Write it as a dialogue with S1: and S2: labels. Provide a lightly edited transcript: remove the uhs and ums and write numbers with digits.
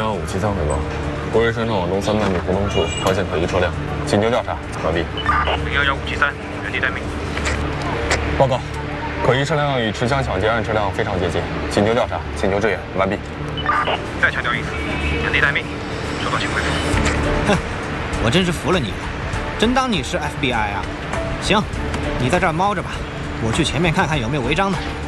S1: 机舱汇报，国瑞深圳往东300米湖东处发现可疑车辆，请求调查，完毕。
S2: 011573，原地待命。
S1: 报告，可疑车辆与持枪抢劫案车辆非常接近，请求调查，请求支援，完毕。
S2: 再强调一次，原地待命，收到请回复。
S3: 哼，我真是服了你了，真当你是 FBI 啊？行，你在这儿猫着吧，我去前面看看有没有违章的。